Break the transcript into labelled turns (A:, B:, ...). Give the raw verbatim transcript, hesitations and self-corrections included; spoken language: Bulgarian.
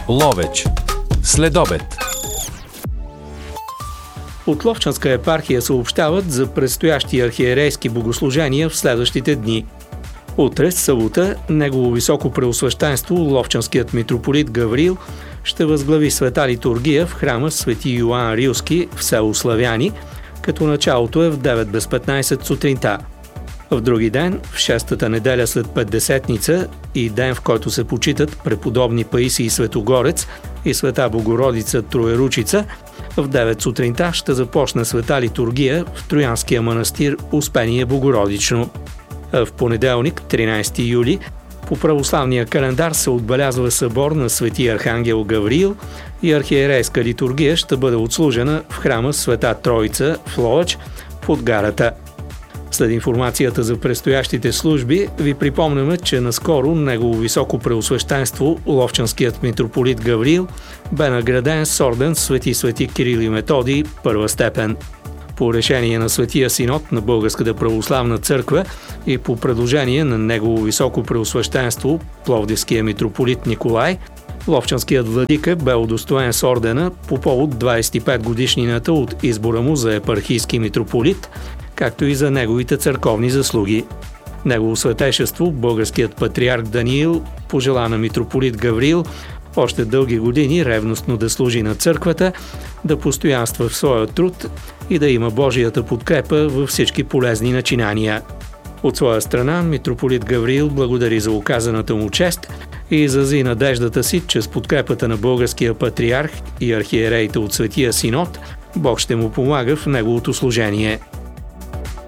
A: Ловеч. Следобед.
B: От Ловчанска епархия съобщават за предстоящи архиерейски богослужения в следващите дни. Утре, събота, Негово високо преосвещенство, Ловчанският митрополит Гавриил, ще възглави света литургия в храма Свети Йоан Рилски в село Славяни, като началото е в девет без петнайсет сутринта. В други ден, в шестата неделя след Петдесетница и ден, в който се почитат преподобни Паисий Светогорец и света Богородица Троеручица, в девет сутринта ще започне света литургия в Троянския манастир Успение Богородично. В понеделник, тринайсети юли, по православния календар се отбелязва събор на Свети Архангел Гавриил и архиерейска литургия ще бъде отслужена в храма Света Троица в Ловеч под гарата. След информацията за предстоящите служби, ви припомняме, че наскоро Негово високо преосвещенство, Ловчанският митрополит Гавриил, бе награден с орден Свети Свети Кирил и Методий първа степен. По решение на Светия Синод на Българската православна църква и по предложение на Негово високо преосвещенство, Пловдивския митрополит Николай, Ловчанският владика бе удостоен с ордена по повод двайсет и пет годишнината от избора му за епархийски митрополит, както и за неговите църковни заслуги. Негово светейшество, българският патриарх Даниил, пожела на митрополит Гавриил още дълги години ревностно да служи на църквата, да постоянства в своя труд и да има Божията подкрепа във всички полезни начинания. От своя страна, митрополит Гавриил благодари за оказаната му чест и изрази надеждата си, че с подкрепата на българския патриарх и архиереите от Светия Синод, Бог ще му помага в неговото служение.